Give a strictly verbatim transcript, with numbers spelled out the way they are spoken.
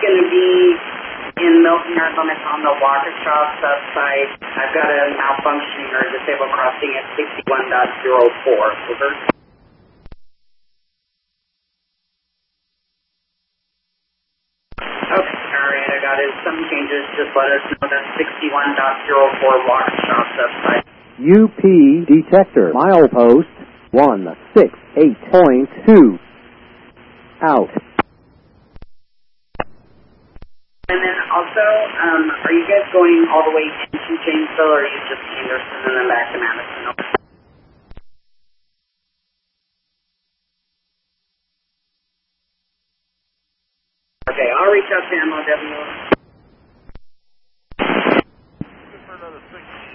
going to be in Milton, Arizona. It's on the Waukesha sub-site. I've got a malfunctioning or disabled crossing at sixty-one point zero four. Over. Okay, alright, I got it. Some changes. Just let us know that sixty-one point zero four Waukesha sub-site. U P detector, milepost one six eight point two. Out. And then also, um, are you guys going all the way into Janesville, or are you just Anderson and then back to Madison? Okay, I'll reach out to M O W. For another six.